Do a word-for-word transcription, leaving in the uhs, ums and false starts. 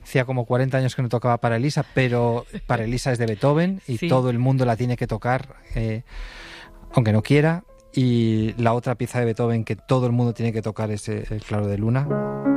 Hacía como cuarenta años que no tocaba para Elisa, pero para Elisa es de Beethoven y Sí. todo el mundo la tiene que tocar, eh, aunque no quiera. Y la otra pieza de Beethoven que todo el mundo tiene que tocar es el Claro de Luna.